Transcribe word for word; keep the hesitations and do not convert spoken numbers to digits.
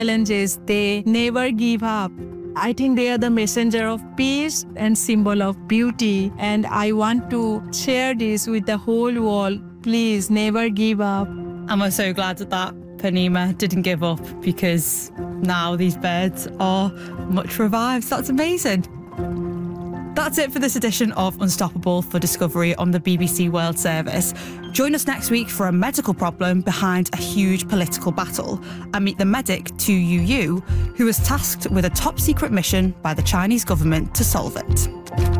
challenges, they never give up. I think they are the messenger of peace and symbol of beauty. And I want to share this with the whole world. Please never give up. And we're so glad that, that Purnima didn't give up, because now these birds are much revived. That's amazing. That's it for this edition of Unstoppable for Discovery on the B B C World Service. Join us next week for a medical problem behind a huge political battle, and meet the medic Tu Youyou, who was tasked with a top secret mission by the Chinese government to solve it.